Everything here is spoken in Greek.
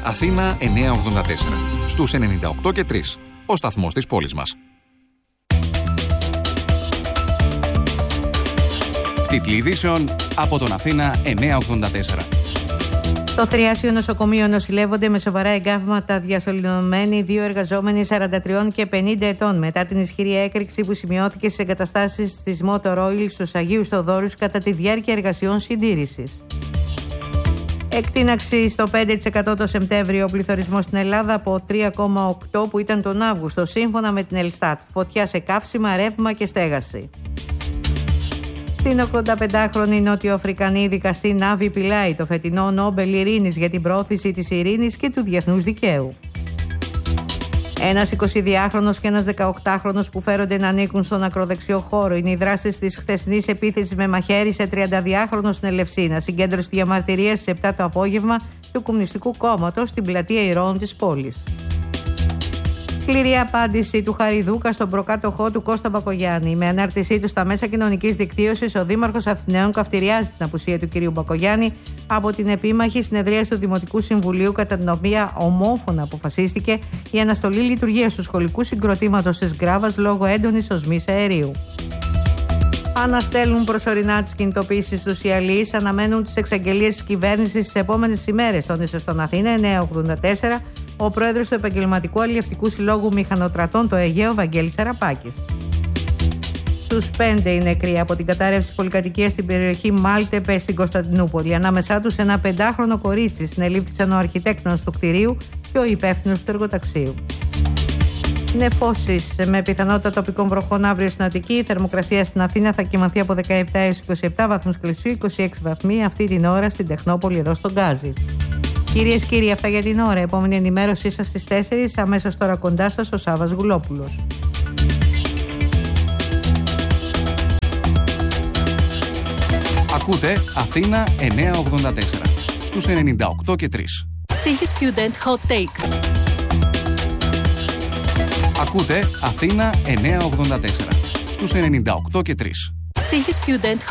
Αθήνα 984. Στους 98 και 3. Ο σταθμός της πόλης μας. Τίτλοι ειδήσεων από τον Αθήνα 984. Στο Θριάσιο νοσοκομείο νοσηλεύονται με σοβαρά εγκάβματα διασωληνωμένοι 2 εργαζόμενοι 43 και 50 ετών μετά την ισχυρή έκρηξη που σημειώθηκε στις εγκαταστάσεις της Motor Oil στους Αγίους Θοδόρους κατά τη διάρκεια εργασιών συντήρησης. Εκτείναξη στο 5% το Σεπτέμβριο ο πληθωρισμός στην Ελλάδα από 3,8 που ήταν τον Αύγουστο, σύμφωνα με την Ελστάτ. Φωτιά σε καύσιμα, ρεύμα και στέγαση. Στην 85χρονη νότιο-αφρικανή δικαστή Νάβη Πιλάη το φετινό Νόμπελ Ειρήνης για την προώθηση της ειρήνης και του διεθνούς δικαίου. Ένας 22χρονος και ένας 18χρονος που φέρονται να ανήκουν στον ακροδεξιό χώρο είναι οι δράστες της χθεσινής επίθεσης με μαχαίρι σε 32χρονο στην Ελευσίνα, συγκέντρωση διαμαρτυρίας στις 7 το απόγευμα του Κομμουνιστικού Κόμματος στην πλατεία Ηρώων της πόλης. Σκληρή απάντηση του Χαριδούκα στον προκάτοχό του Κώστα Μπακογιάννη. Με ανάρτησή του στα μέσα κοινωνικής δικτύωσης, ο Δήμαρχος Αθηναίων καυτηριάζει την απουσία του κ. Μπακογιάννη από την επίμαχη συνεδρίαση του Δημοτικού Συμβουλίου, κατά την οποία ομόφωνα αποφασίστηκε η αναστολή λειτουργίας του σχολικού συγκροτήματος της Γκράβας λόγω έντονης οσμής αερίου. Αναστέλνουν προσωρινά τις κινητοποιήσεις τους οι αλληλείς, αναμένουν τις εξαγγελίες της κυβέρνησης τις επόμενες ημέρες, τόνισε στον Αθήνα 984 ο πρόεδρος του Επαγγελματικού Αλλιευτικού Συλλόγου Μηχανοτρατών το Αιγαίο, Βαγγέλης Αραπάκης. Στους 5 οι νεκροί από την κατάρρευση πολυκατοικίας στην περιοχή Μάλτεπε στην Κωνσταντινούπολη. Ανάμεσά τους ένα 5χρονο κορίτσι. Συνελήφθησαν ο αρχιτέκτονας του κτηρίου και ο υπεύθυνος του εργοταξίου. Νεφώσεις με πιθανότητα τοπικών βροχών αύριο στην Αττική. Η θερμοκρασία στην Αθήνα θα κυμανθεί από 17 έως 27 βαθμούς Κελσίου, 26 βαθμοί αυτή την ώρα στην Τεχνόπολη εδώ στον Γκάζι. Κυρίες και κύριοι, αυτά για την ώρα. Επόμενη ενημέρωσή σας στις 4, αμέσως τώρα κοντά σας ο Σάββας Γουλόπουλος. Ακούτε Αθήνα 984 στους 98 και 3. CE Student Hot Takes. Ακούτε Αθήνα 984 στους 98 και 3. CE Student